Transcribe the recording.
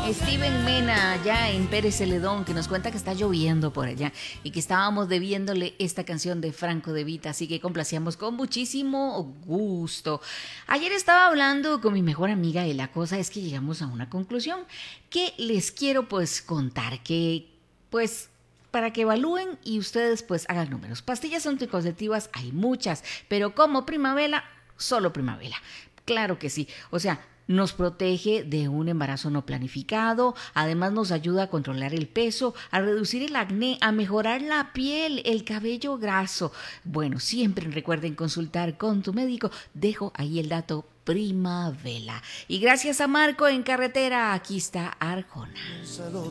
Steven Mena, ya en Pérez Celedón, que nos cuenta que está lloviendo por allá y que estábamos debiéndole esta canción de Franco De Vita, así que complacíamos con muchísimo gusto. Ayer estaba hablando con mi mejor amiga y la cosa es que llegamos a una conclusión que les quiero pues contar, que pues para que evalúen y ustedes pues hagan números. Pastillas anticonceptivas hay muchas, pero como primavera, solo primavera. Claro que sí, o sea, nos protege de un embarazo no planificado, además nos ayuda a controlar el peso, a reducir el acné, a mejorar la piel, el cabello graso. Bueno, siempre recuerden consultar con tu médico. Dejo ahí el dato Primavera. Y gracias a Marco en carretera, aquí está Arjona. Piénsalo